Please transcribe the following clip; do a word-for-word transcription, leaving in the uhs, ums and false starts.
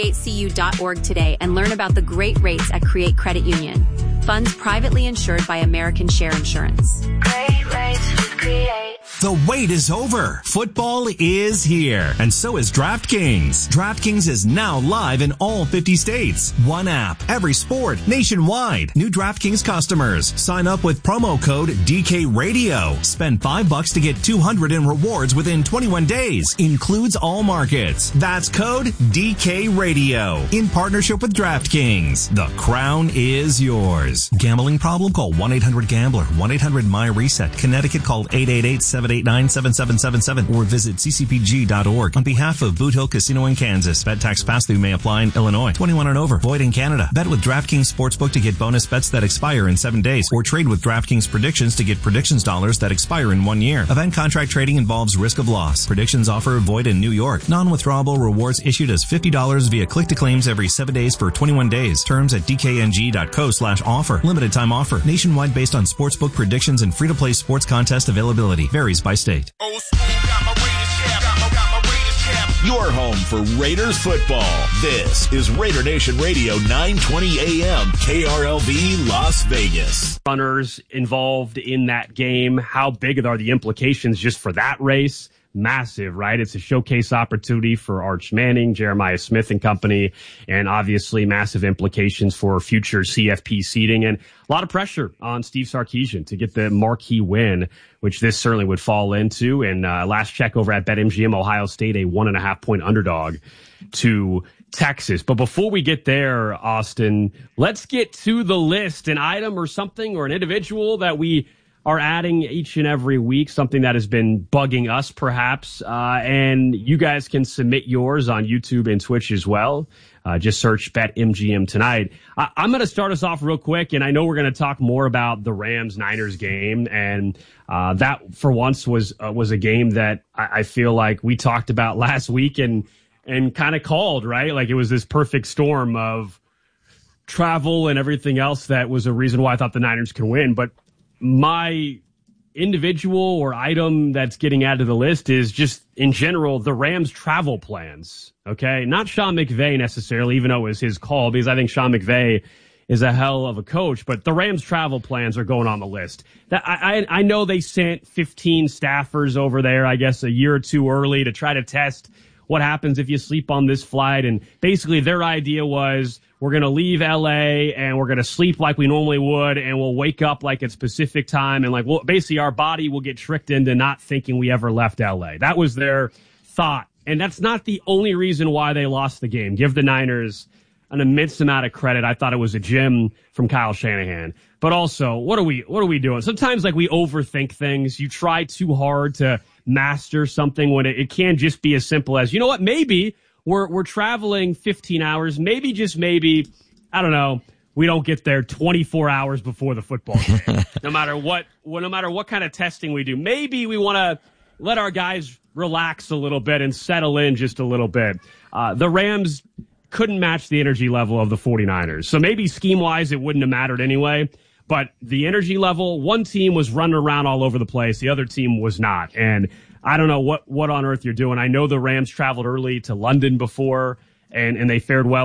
create c u dot org today and learn about the great rates at Create Credit Union. Funds privately insured by American Share Insurance. Great rates with Create. The wait is over. Football is here, and so is DraftKings. DraftKings is now live in all fifty states. One app, every sport, nationwide. New DraftKings customers. Sign up with promo code D K Radio. Spend five bucks to get two hundred in rewards within twenty-one days. Includes all markets. That's code D K Radio. In partnership with DraftKings. The crown is yours. Gambling problem? Call one eight hundred gambler. one eight hundred my reset. Connecticut, call eight eight eight, seven eight nine, seven seven seven seven or visit c c p g dot org. On behalf of Boot Hill Casino in Kansas, bet tax pass-through may apply in Illinois. twenty-one and over. Void in Canada. Bet with DraftKings Sportsbook to get bonus bets that expire in seven days, or trade with DraftKings Predictions to get predictions dollars that expire in one year. Event contract trading involves risk of loss. Predictions offer void in New York. Non-withdrawable rewards issued as fifty dollars via click-to-claims every seven days for twenty-one days. Terms at d k n g dot co slash offer. Limited time offer. Nationwide based on sportsbook predictions and free-to-play sports contest availability. Varies by state. Your home for Raiders football. This is Raider Nation Radio, nine twenty A M, K R L V, Las Vegas. Runners involved in that game. How big are the implications just for that race? Massive, right? It's a showcase opportunity for Arch Manning, Jeremiah Smith and company, and obviously massive implications for future C F P seeding and a lot of pressure on Steve Sarkisian to get the marquee win, which this certainly would fall into. And uh, last check over at BetMGM, Ohio State, a one and a half point underdog to Texas. But before we get there, Austin, let's get to the list, an item or something or an individual that we are adding each and every week, something that has been bugging us perhaps, uh, and you guys can submit yours on YouTube and Twitch as well. Uh, just search BetMGM tonight. I- I'm going to start us off real quick, and I know we're going to talk more about the Rams-Niners game, and uh, that for once was uh, was a game that I-, I feel like we talked about last week and and kind of called, right? Like it was this perfect storm of travel and everything else that was a reason why I thought the Niners could win, but my individual or item that's getting added to the list is just, in general, the Rams' travel plans, okay? Not Sean McVay necessarily, even though it was his call, because I think Sean McVay is a hell of a coach, but the Rams' travel plans are going on the list. That I, I, I know they sent fifteen staffers over there, I guess, a year or two early to try to test what happens if you sleep on this flight, and basically their idea was, we're going to leave L A and we're going to sleep like we normally would, and we'll wake up like it's Pacific time, and like, well, basically our body will get tricked into not thinking we ever left L A. That was their thought. And that's not the only reason why they lost the game. Give the Niners an immense amount of credit. I thought it was a gem from Kyle Shanahan. But also, what are we, what are we doing? Sometimes like we overthink things. You try too hard to master something when it, it can just be as simple as, you know what, maybe We're we're traveling fifteen hours. Maybe, just maybe, I don't know, we don't get there twenty-four hours before the football game. no matter what, well, no matter what kind of testing we do. Maybe we want to let our guys relax a little bit and settle in just a little bit. Uh, the Rams couldn't match the energy level of the 49ers. So maybe scheme-wise it wouldn't have mattered anyway. But the energy level, one team was running around all over the place. The other team was not. And I don't know what, what on earth you're doing. I know the Rams traveled early to London before, and, and they fared well